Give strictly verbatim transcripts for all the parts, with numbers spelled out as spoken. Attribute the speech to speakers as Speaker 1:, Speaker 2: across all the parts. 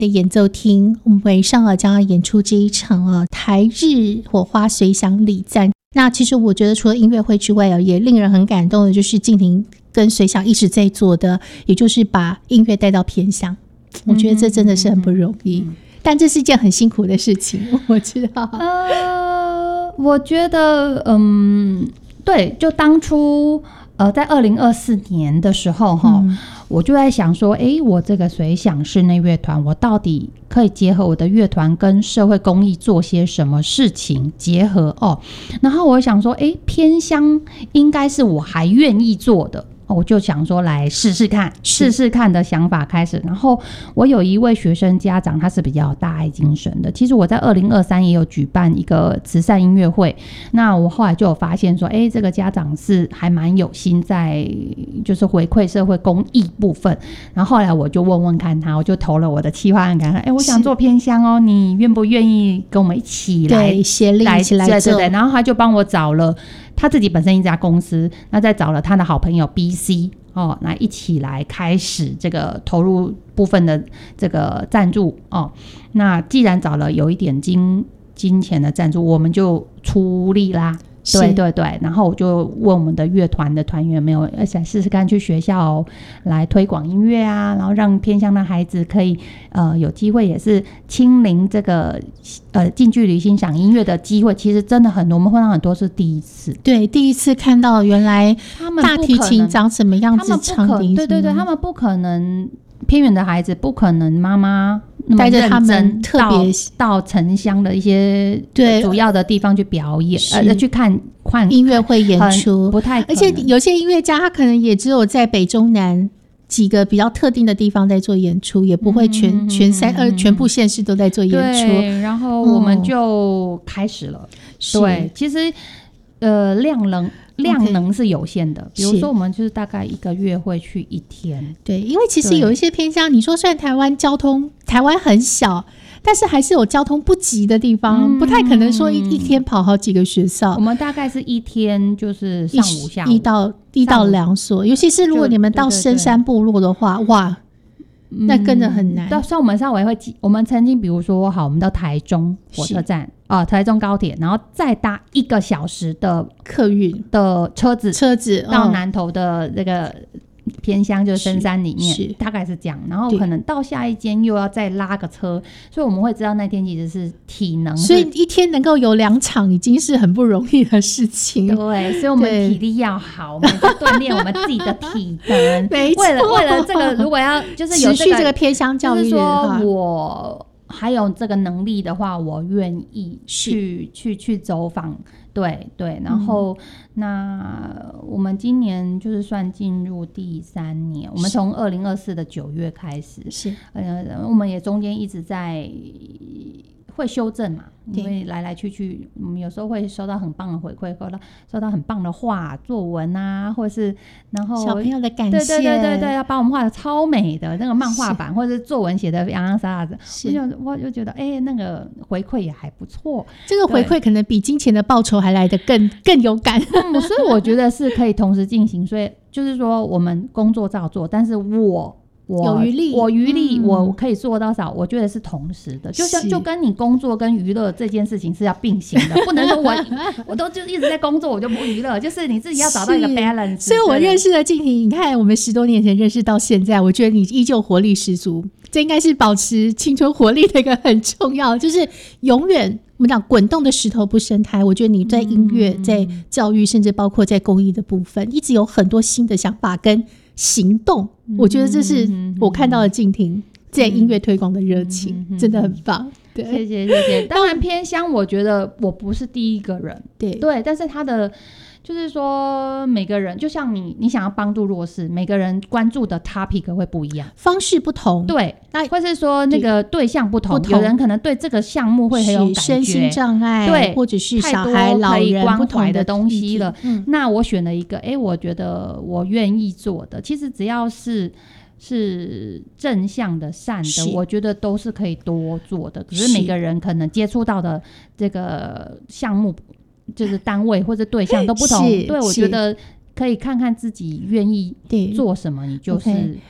Speaker 1: 的演奏厅，我们为上尔将要演出这一场啊台日火花随响礼赞。那其实我觉得除了音乐会之外啊，也令人很感动的就是静婷跟随想一直在做的，也就是把音乐带到偏乡。我觉得这真的是很不容易，嗯嗯嗯嗯，但这是一件很辛苦的事情，我知道。
Speaker 2: 呃，我觉得，嗯，对，就当初。呃，在二零二四年的时候哈、嗯，我就在想说，哎，我这个随想室内乐团，我到底可以结合我的乐团跟社会公益做些什么事情结合哦？然后我想说，哎，偏乡应该是我还愿意做的。我就想说来试试看试试看的想法开始。然后我有一位学生家长，他是比较有大爱精神的，其实我在二零二三也有举办一个慈善音乐会，那我后来就有发现说，哎，这个家长是还蛮有心在就是回馈社会公益部分。然后后来我就问问看他，我就投了我的企划案给他，哎，我想做偏乡哦，你愿不愿意跟我们一起来
Speaker 1: 对协力一起来做？
Speaker 2: 对对对，然后他就帮我找了他自己本身一家公司，那再找了他的好朋友 B C 哦，那一起来开始这个投入部分的这个赞助哦。那既然找了有一点金金钱的赞助，我们就出力啦。对对对，然后我就问我们的乐团的团员有没有想试试看去学校来推广音乐啊，然后让偏乡的孩子可以呃有机会也是亲临这个呃近距离欣赏音乐的机会，其实真的很多，我们会让很多是第一次，
Speaker 1: 对，第一次看到原来大提琴长什么样子，长笛，
Speaker 2: 对对对，他们不可能。偏远的孩子不可能妈妈
Speaker 1: 带着他们特别
Speaker 2: 到城乡的一些主要的地方去表演，呃，去看看
Speaker 1: 音乐会演出，
Speaker 2: 不太可能。
Speaker 1: 而且有些音乐家他可能也只有在北中南几个比较特定的地方在做演出，也不会全、嗯、全三呃全部县市都在做演出。
Speaker 2: 对，然后我们就开始了。哦、对，其实呃量能。量能是有限的， okay, 比如说我们就是大概一个月会去一天。
Speaker 1: 对，因为其实有一些偏乡，你说虽然台湾交通台湾很小，但是还是有交通不及的地方，嗯、不太可能说 一, 一天跑好几个学校。
Speaker 2: 我们大概是一天就是上午下午
Speaker 1: 一到一到两所，尤其是如果你们到深山部落的话，哇。那真的很难。
Speaker 2: 对，所以我们稍微会，我们曾经比如说，好，我们到台中火车站啊、呃，台中高铁，然后再搭一个小时的
Speaker 1: 客运的
Speaker 2: 车子，
Speaker 1: 车子
Speaker 2: 到南投的这个偏乡，就是深山里面，大概是这样。然后可能到下一间又要再拉个车，所以我们会知道那天其实是体能，
Speaker 1: 所以一天能够有两场已经是很不容易的事情。
Speaker 2: 对，所以我们体力要好，我们在锻炼我们自己的体能。
Speaker 1: 没错，
Speaker 2: 为了为了这个，如果要就是有、
Speaker 1: 这个、持续这个偏乡教育的话，
Speaker 2: 就是说我还有这个能力的话，我愿意去去去走访。对对，然后、嗯、那我们今年就是算进入第三年，我们从二零二四的九月开始，
Speaker 1: 是
Speaker 2: 呃，我们也中间一直在会修正嘛，因为来来去去，我们有时候会收到很棒的回馈，收到收到很棒的画作文啊，或者是然后
Speaker 1: 小朋友的感谢，
Speaker 2: 对对对对对，要把我们画的超美的那个漫画版，或者是作文写的洋洋洒洒的，我就我就觉得哎、欸，那个回馈也还不错，
Speaker 1: 这个回馈可能比金钱的报酬还来得更更有感、
Speaker 2: 嗯，所以我觉得是可以同时进行，所以就是说我们工作照做，但是我。我
Speaker 1: 有余力，
Speaker 2: 我余力、嗯、我可以做多少？我觉得是同时的，就像就跟你工作跟娱乐这件事情是要并行的，不能说我我都就一直在工作，我就不娱乐，就是你自己要找到一个 balance。
Speaker 1: 所以我认识了静婷，你看我们十多年前认识到现在，我觉得你依旧活力十足，这应该是保持青春活力的一个很重要，就是永远我们讲滚动的石头不生苔。我觉得你在音乐、嗯、在教育，甚至包括在公益的部分，一直有很多新的想法跟行动，我觉得这是我看到的静婷在音乐推广的热情、嗯、真的很棒。对，
Speaker 2: 谢谢谢谢。当然偏乡我觉得我不是第一个人，
Speaker 1: 对
Speaker 2: 对，但是他的就是说每个人就像你你想要帮助弱势，每个人关注的 topic 会不一样，
Speaker 1: 方式不同，
Speaker 2: 对，那或是说那个对象不 同, 不同有人可能对这个项目会很有感觉，
Speaker 1: 身心障碍，
Speaker 2: 对，
Speaker 1: 或者是小孩老人
Speaker 2: 关怀的东西了、
Speaker 1: 嗯、
Speaker 2: 那我选了一个哎，我觉得我愿意做的，其实只要是是正向的善的，我觉得都是可以多做的，可是每个人可能接触到的这个项目就是单位或者对象都不同，对，我觉得可以看看自己愿意做什么，你就是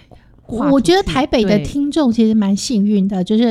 Speaker 2: 跨出去。
Speaker 1: 我觉得台北的
Speaker 2: 对
Speaker 1: 听众其实蛮幸运的，就是